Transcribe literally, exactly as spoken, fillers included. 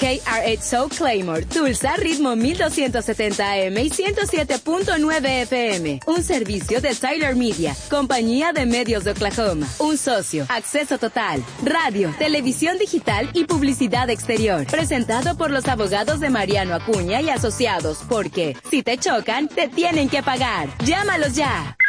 K R ocho Soul Claymore, Tulsa, ritmo mil doscientos setenta A M y ciento siete punto nueve F M. Un servicio de Tyler Media, compañía de medios de Oklahoma. Un socio, acceso total, radio, televisión digital y publicidad exterior. Presentado por los abogados de Mariano Acuña y Asociados, porque si te chocan, te tienen que pagar. Llámalos ya.